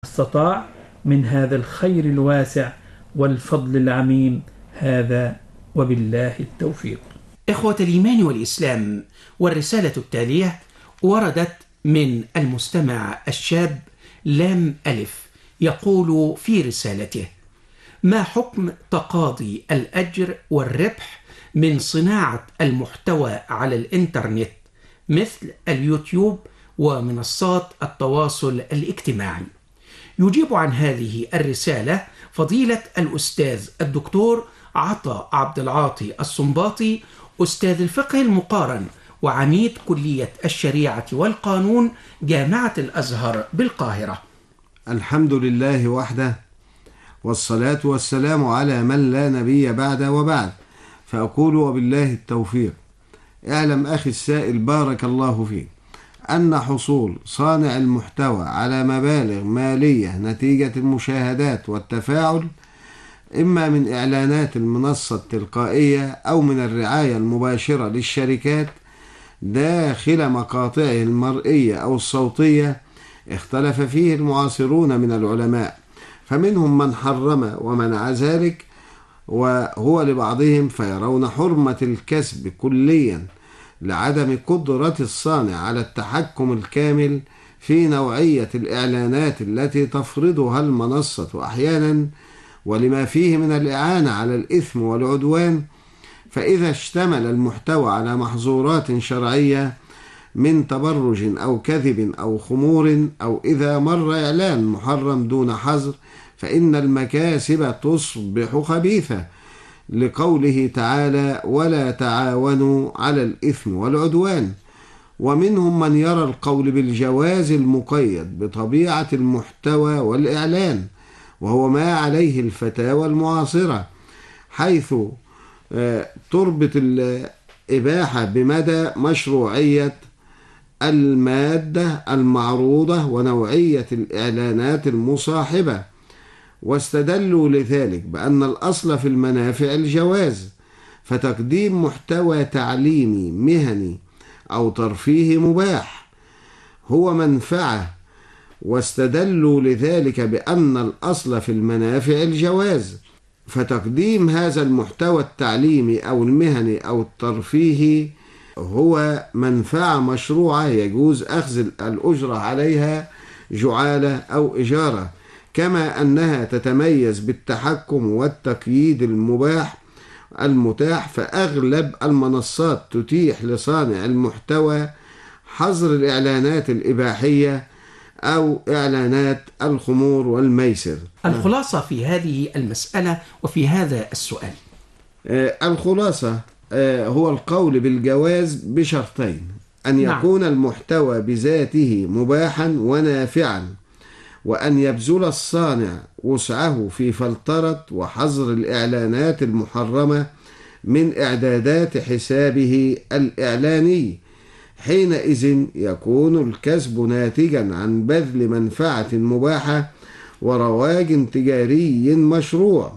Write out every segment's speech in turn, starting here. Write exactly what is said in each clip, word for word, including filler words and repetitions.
استطاع من هذا الخير الواسع والفضل العميم هذا، وبالله التوفيق. إخوة الإيمان والإسلام، والرسالة التالية وردت من المستمع الشاب لام ألف، يقول في رسالته: ما حكم تقاضي الأجر والربح من صناعة المحتوى على الإنترنت مثل اليوتيوب ومنصات التواصل الاجتماعي؟ يجيب عن هذه الرسالة فضيلة الأستاذ الدكتور عطا عبد العاطي السنباطي، أستاذ الفقه المقارن وعميد كلية الشريعة والقانون جامعة الأزهر بالقاهرة. الحمد لله وحده، والصلاة والسلام على من لا نبي بعده وبعد، فأقول وبالله التوفيق. اعلم أخي السائل بارك الله فيك أن حصول صانع المحتوى على مبالغ مالية نتيجة المشاهدات والتفاعل، إما من إعلانات المنصة التلقائية أو من الرعاية المباشرة للشركات داخل مقاطعه المرئية أو الصوتية، اختلف فيه المعاصرون من العلماء، فمنهم من حرم ومنع ذلك، وهو لبعضهم فيرون حرمة الكسب كليا لعدم قدرة الصانع على التحكم الكامل في نوعية الإعلانات التي تفرضها المنصة أحيانا، ولما فيه من الإعانة على الإثم والعدوان. فإذا اشتمل المحتوى على محظورات شرعية من تبرج أو كذب أو خمور، أو إذا مر إعلان محرم دون حظر، فإن المكاسب تصبح خبيثة، لقوله تعالى: ولا تعاونوا على الإثم والعدوان. ومنهم من يرى القول بالجواز المقيد بطبيعة المحتوى والإعلان، وهو ما عليه الفتاوى المعاصرة، حيث تربط الإباحة بمدى مشروعية المادة المعروضة ونوعية الإعلانات المصاحبة، واستدلوا لذلك بأن الأصل في المنافع الجواز، فتقديم محتوى تعليمي مهني أو ترفيهي مباح هو منفعة، واستدلوا لذلك بأن الأصل في المنافع الجواز، فتقديم هذا المحتوى التعليمي أو المهني أو الترفيهي هو منفعة مشروعة يجوز أخذ الأجرة عليها جعالة أو إجارة، كما أنها تتميز بالتحكم والتقييد المباح المتاح. فأغلب المنصات تتيح لصانع المحتوى حظر الإعلانات الإباحية أو إعلانات الخمور والميسر. الخلاصة في هذه المسألة وفي هذا السؤال، آه الخلاصة آه هو القول بالجواز بشرطين: أن يكون نعم. المحتوى بذاته مباحا ونافعا، وأن يبذل الصانع وسعه في فلترة وحظر الإعلانات المحرمة من إعدادات حسابه الإعلاني. حينئذ يكون الكسب ناتجا عن بذل منفعة مباحة ورواج تجاري مشروع،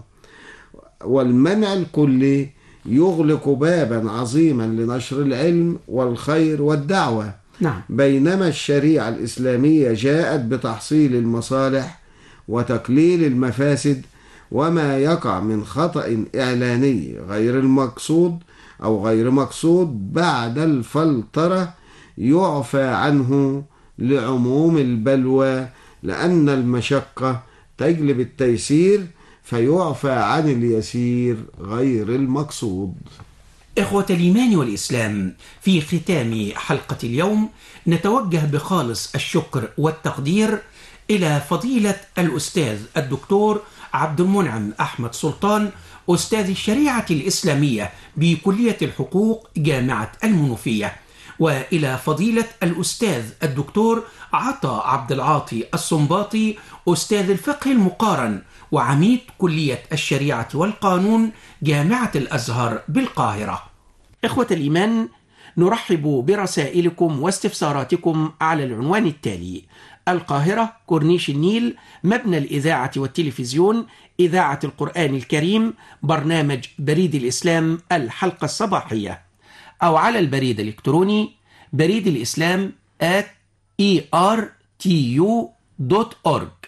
والمنع الكلي يغلق بابا عظيما لنشر العلم والخير والدعوة. نعم. بينما الشريعة الإسلامية جاءت بتحصيل المصالح وتقليل المفاسد، وما يقع من خطأ إعلاني غير المقصود أو غير مقصود بعد الفلترة يعفى عنه لعموم البلوى، لأن المشقة تجلب التيسير، فيعفى عن اليسير غير المقصود. إخوة الإيمان والإسلام، في ختام حلقة اليوم نتوجه بخالص الشكر والتقدير إلى فضيلة الأستاذ الدكتور عبد المنعم أحمد سلطان، أستاذ الشريعة الإسلامية بكلية الحقوق جامعة المنوفية، وإلى فضيلة الأستاذ الدكتور عطا عبد العاطي السنباطي، أستاذ الفقه المقارن وعميد كلية الشريعة والقانون جامعة الأزهر بالقاهرة. إخوة الإيمان، نرحب برسائلكم واستفساراتكم على العنوان التالي: القاهرة، كورنيش النيل، مبنى الإذاعة والتلفزيون، إذاعة القرآن الكريم، برنامج بريد الإسلام الحلقة الصباحية، أو على البريد الإلكتروني بريد الإسلام آت إي آر تي يو دوت أورج.